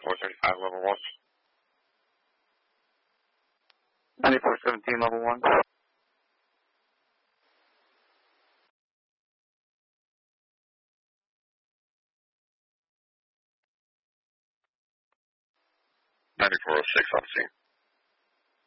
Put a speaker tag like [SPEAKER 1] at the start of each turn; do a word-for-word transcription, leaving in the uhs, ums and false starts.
[SPEAKER 1] ninety-four thirty-five, level one.
[SPEAKER 2] ninety-four seventeen, level one.
[SPEAKER 1] ninety-four oh six, on scene.